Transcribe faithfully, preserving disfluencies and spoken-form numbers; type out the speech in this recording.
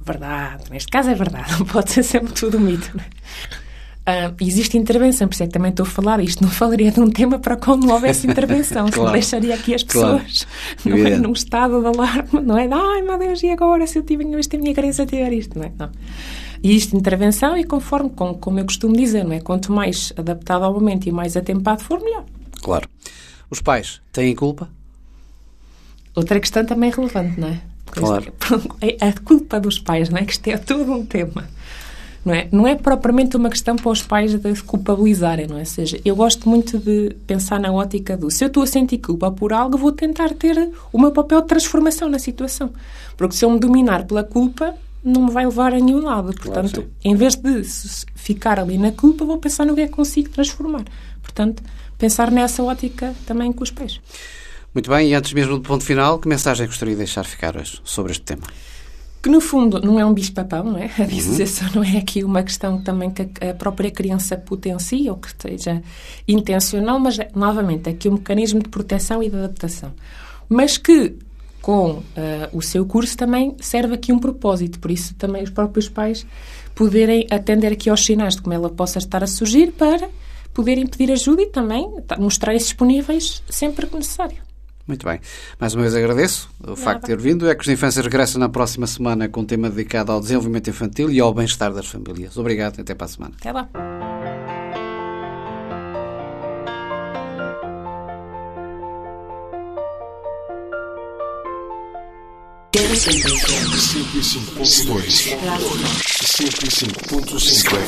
verdade. Neste caso é verdade. Não pode ser sempre tudo mito, não é? Uh, existe intervenção, por isso é que também estou a falar isto. Não falaria de um tema para quando não houvesse intervenção. Claro. Senão deixaria aqui as pessoas claro. Não é, num estado de alarme, não é? Ai, meu Deus, e agora se eu tiver isto, a minha criança tiver isto, não é? Não. E existe intervenção e conforme, como, como eu costumo dizer, não é? Quanto mais adaptado ao momento e mais atempado for, melhor. Claro. Os pais têm culpa? Outra questão também relevante, não é? Claro. A culpa dos pais, não é? Que isto é todo um tema. Não é? Não é propriamente uma questão para os pais de se culpabilizarem, não é? Ou seja, eu gosto muito de pensar na ótica do se eu estou a sentir culpa por algo, vou tentar ter o meu papel de transformação na situação. Porque se eu me dominar pela culpa, não me vai levar a nenhum lado. Portanto, claro, em vez de ficar ali na culpa, vou pensar no que é que consigo transformar. Portanto, pensar nessa ótica também com os pais. Muito bem, e antes mesmo do ponto final, que mensagem gostaria de deixar ficar hoje sobre este tema? Que, no fundo, não é um bicho-papão, não é? A dissociação uhum. não é aqui uma questão também que a própria criança potencia ou que esteja intencional, mas, é, novamente, é aqui um mecanismo de proteção e de adaptação. Mas que, com uh, o seu curso, também serve aqui um propósito. Por isso, também os próprios pais poderem atender aqui aos sinais de como ela possa estar a surgir para poderem pedir ajuda e também mostrar-se disponíveis sempre que necessário. Muito bem. Mais uma vez agradeço o Nada. facto de ter vindo. É que os Infâncias regressa na próxima semana com um tema dedicado ao desenvolvimento infantil e ao bem-estar das famílias. Obrigado. Até para a semana. Até lá. cento e cinco ponto dois. cento e cinco ponto cinco.